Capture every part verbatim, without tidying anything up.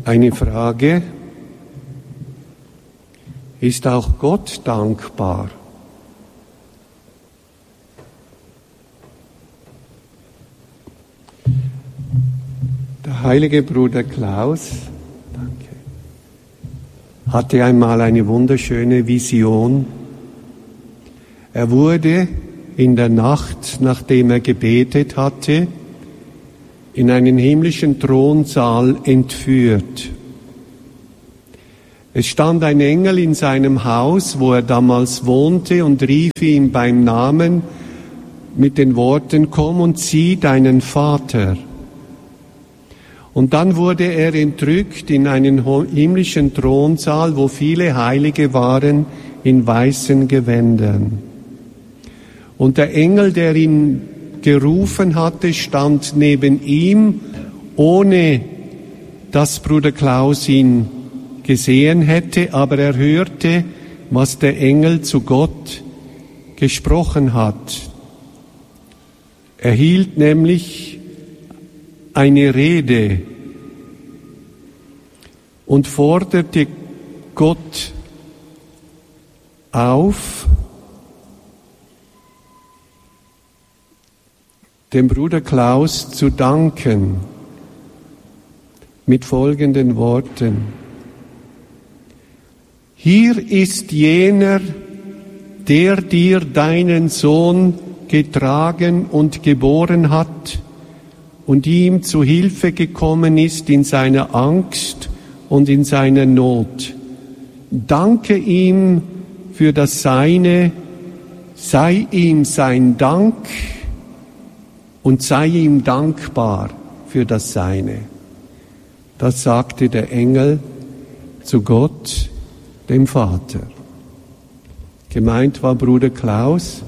Eine Frage: Ist auch Gott dankbar? Der heilige Bruder Klaus danke, hatte einmal eine wunderschöne Vision. Er wurde in der Nacht, nachdem er gebetet hatte, in einen himmlischen Thronsaal entführt. Es stand ein Engel in seinem Haus, wo er damals wohnte, und rief ihm beim Namen mit den Worten: Komm und sieh deinen Vater. Und dann wurde er entrückt in einen himmlischen Thronsaal, wo viele Heilige waren in weißen Gewändern. Und der Engel, der ihn gerufen hatte, stand neben ihm, ohne dass Bruder Klaus ihn gesehen hätte, aber er hörte, was der Engel zu Gott gesprochen hat. Er hielt nämlich eine Rede und forderte Gott auf, dem Bruder Klaus zu danken mit folgenden Worten: Hier ist jener, der dir deinen Sohn getragen und geboren hat und ihm zu Hilfe gekommen ist in seiner Angst und in seiner Not. Danke ihm für das Seine, sei ihm sein Dank und sei ihm dankbar für das Seine. Das sagte der Engel zu Gott, dem Vater. Gemeint war Bruder Klaus,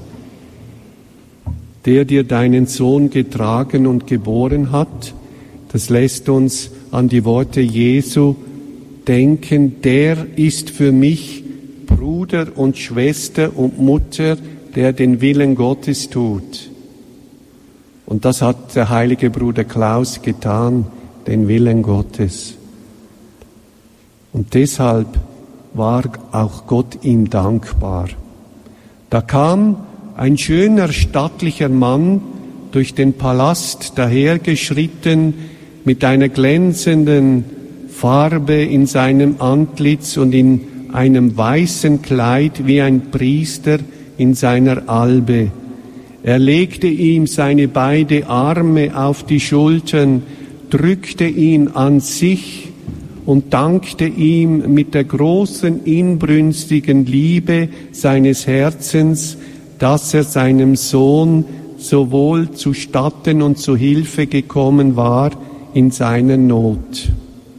der dir deinen Sohn getragen und geboren hat. Das lässt uns an die Worte Jesu denken: Der ist für mich Bruder und Schwester und Mutter, der den Willen Gottes tut. Und das hat der heilige Bruder Klaus getan, den Willen Gottes. Und deshalb war auch Gott ihm dankbar. Da kam ein schöner, stattlicher Mann durch den Palast dahergeschritten mit einer glänzenden Farbe in seinem Antlitz und in einem weißen Kleid wie ein Priester in seiner Albe. Er legte ihm seine beiden Arme auf die Schultern, drückte ihn an sich und dankte ihm mit der großen, inbrünstigen Liebe seines Herzens, dass er seinem Sohn sowohl zustatten und zu Hilfe gekommen war in seiner Not.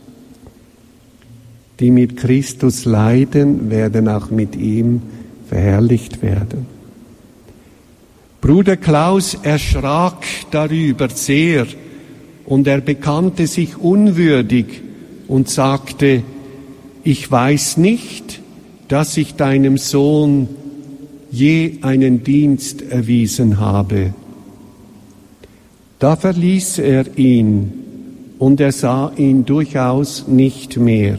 Die mit Christus leiden, werden auch mit ihm verherrlicht werden. Bruder Klaus erschrak darüber sehr und er bekannte sich unwürdig und sagte: Ich weiß nicht, dass ich deinem Sohn je einen Dienst erwiesen habe. Da verließ er ihn und er sah ihn durchaus nicht mehr.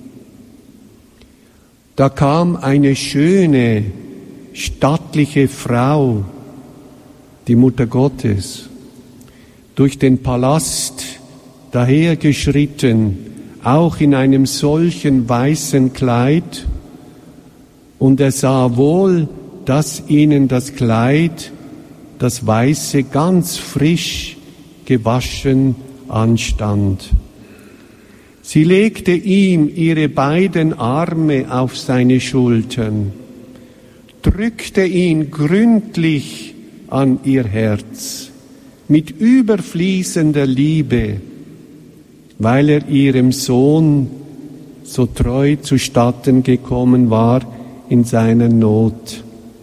Da kam eine schöne, stattliche Frau, die Mutter Gottes, durch den Palast dahergeschritten, auch in einem solchen weißen Kleid, und er sah wohl, dass ihnen das Kleid, das Weiße, ganz frisch gewaschen anstand. Sie legte ihm ihre beiden Arme auf seine Schultern, drückte ihn gründlich an ihr Herz mit überfließender Liebe, weil er ihrem Sohn so treu zustatten gekommen war in seiner Not.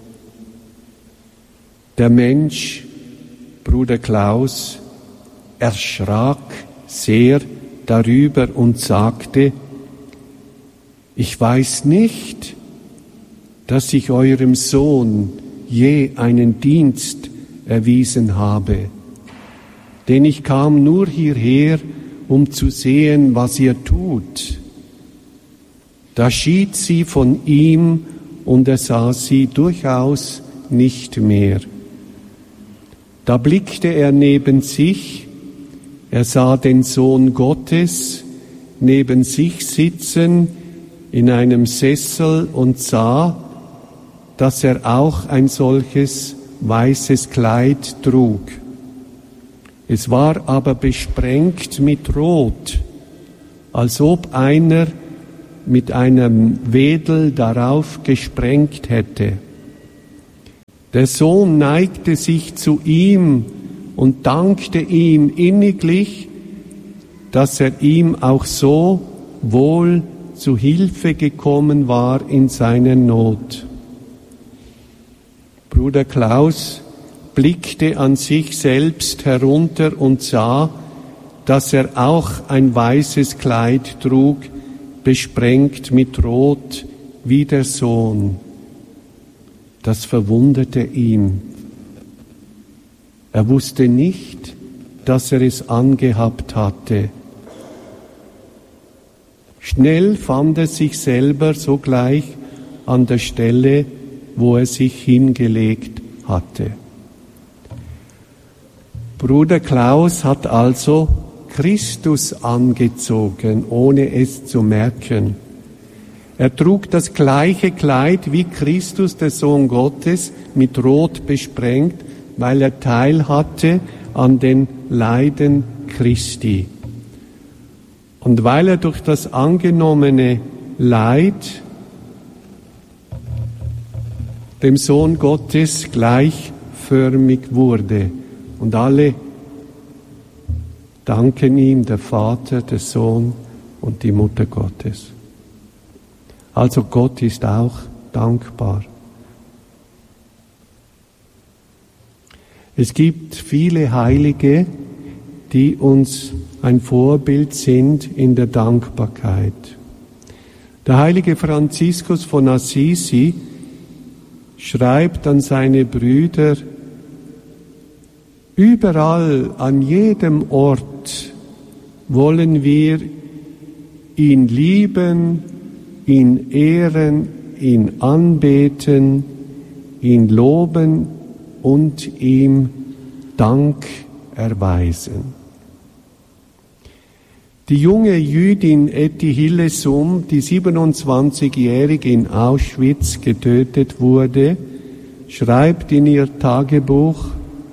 Der Mensch, Bruder Klaus, erschrak sehr darüber und sagte: Ich weiß nicht, dass ich eurem Sohn je einen Dienst erwiesen habe, denn ich kam nur hierher, um zu sehen, was ihr tut. Da schied sie von ihm und er sah sie durchaus nicht mehr. Da blickte er neben sich, er sah den Sohn Gottes neben sich sitzen in einem Sessel und sah, dass er auch ein solches weißes Kleid trug. Es war aber besprengt mit Rot, als ob einer mit einem Wedel darauf gesprengt hätte. Der Sohn neigte sich zu ihm und dankte ihm inniglich, dass er ihm auch so wohl zu Hilfe gekommen war in seiner Not. Bruder Klaus blickte an sich selbst herunter und sah, dass er auch ein weißes Kleid trug, besprengt mit Rot wie der Sohn. Das verwunderte ihn. Er wusste nicht, dass er es angehabt hatte. Schnell fand er sich selber sogleich an der Stelle, wo er sich hingelegt hatte. Bruder Klaus hat also Christus angezogen, ohne es zu merken. Er trug das gleiche Kleid wie Christus, der Sohn Gottes, mit Rot besprengt, weil er Teil hatte an den Leiden Christi. Und weil er durch das angenommene Leid dem Sohn Gottes gleichförmig wurde. Und alle danken ihm, der Vater, der Sohn und die Mutter Gottes. Also Gott ist auch dankbar. Es gibt viele Heilige, die uns ein Vorbild sind in der Dankbarkeit. Der heilige Franziskus von Assisi schreibt an seine Brüder: Überall, an jedem Ort wollen wir ihn lieben, ihn ehren, ihn anbeten, ihn loben und ihm Dank erweisen. Die junge Jüdin Etty Hillesum, die siebenundzwanzigjährig in Auschwitz getötet wurde, schreibt in ihr Tagebuch: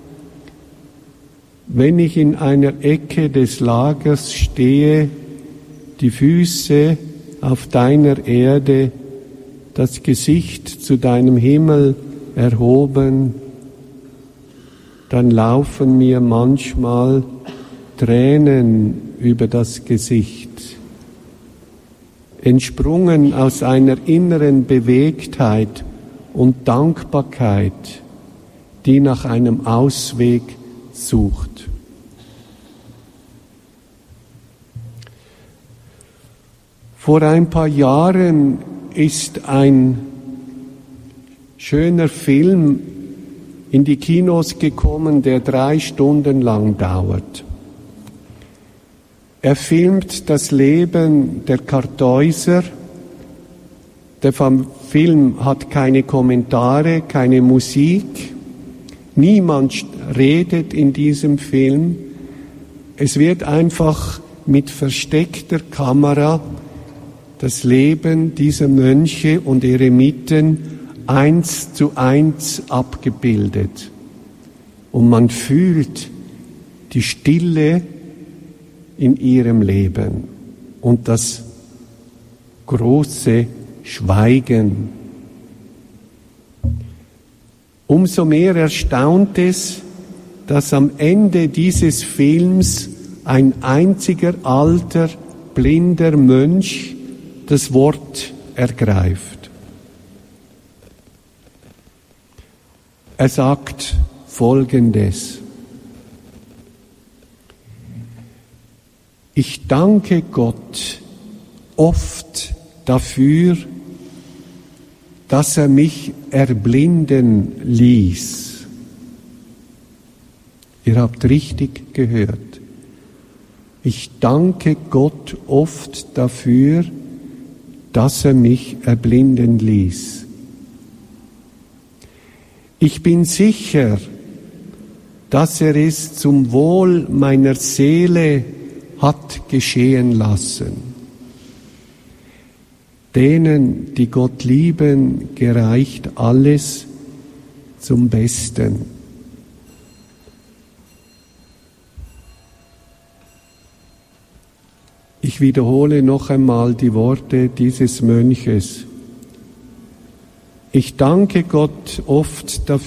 Wenn ich in einer Ecke des Lagers stehe, die Füße auf deiner Erde, das Gesicht zu deinem Himmel erhoben, dann laufen mir manchmal Tränen über das Gesicht, entsprungen aus einer inneren Bewegtheit und Dankbarkeit, die nach einem Ausweg sucht. Vor ein paar Jahren ist ein schöner Film in die Kinos gekommen, der drei Stunden lang dauert. Er filmt das Leben der Kartäuser. Der Film hat keine Kommentare, keine Musik. Niemand redet in diesem Film. Es wird einfach mit versteckter Kamera das Leben dieser Mönche und Eremiten eins zu eins abgebildet. Und man fühlt die Stille in ihrem Leben und das große Schweigen. Umso mehr erstaunt es, dass am Ende dieses Films ein einziger alter, blinder Mönch das Wort ergreift. Er sagt Folgendes: Ich danke Gott oft dafür, dass er mich erblinden ließ. Ihr habt richtig gehört. Ich danke Gott oft dafür, dass er mich erblinden ließ. Ich bin sicher, dass er es zum Wohl meiner Seele hat geschehen lassen. Denen, die Gott lieben, gereicht alles zum Besten. Ich wiederhole noch einmal die Worte dieses Mönches. Ich danke Gott oft dafür,